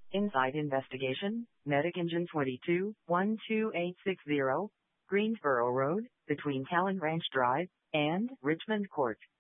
Inside Investigation, Medic Engine 22, 12860, Greensboro Road, between Callan Ranch Drive and Richmond Court.